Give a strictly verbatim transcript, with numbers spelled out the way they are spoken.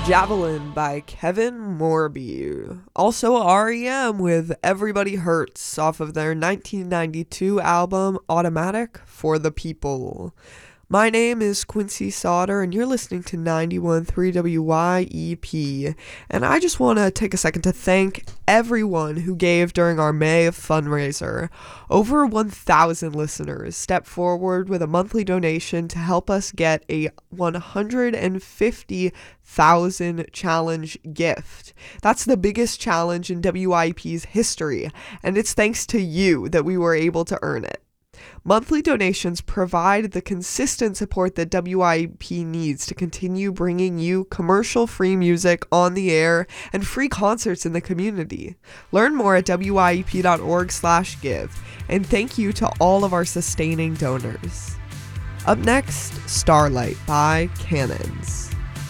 Javelin by Kevin Morby. Also R E M with Everybody Hurts off of their nineteen ninety-two album Automatic for the People. My name is Quincy Sauter, and you're listening to ninety-one point three W Y E P, and I just want to take a second to thank everyone who gave during our May fundraiser. Over one thousand listeners stepped forward with a monthly donation to help us get a one hundred fifty thousand challenge gift. That's the biggest challenge in W Y E P's history, and it's thanks to you that we were able to earn it. Monthly donations provide the consistent support that W Y E P needs to continue bringing you commercial-free music on the air and free concerts in the community. Learn more at W Y E P dot org slash give, and thank you to all of our sustaining donors. Up next, Starlight by Cannons.